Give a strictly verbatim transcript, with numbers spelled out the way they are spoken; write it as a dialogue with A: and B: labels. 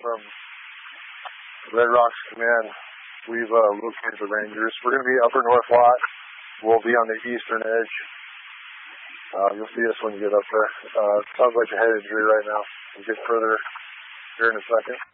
A: from Red Rocks Command. We've uh, located the Rangers. We're going to be upper North Lot. We'll be on the eastern edge. Uh, you'll see us when you get up there. Uh, sounds like a head injury right now. We'll get further here in a second.